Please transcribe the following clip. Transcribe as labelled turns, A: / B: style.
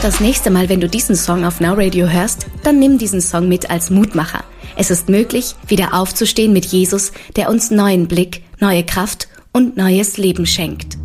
A: Das nächste Mal, wenn du diesen Song auf Now Radio hörst, dann nimm diesen Song mit als Mutmacher. Es ist möglich, wieder aufzustehen mit Jesus, der uns neuen Blick, neue Kraft und neues Leben schenkt.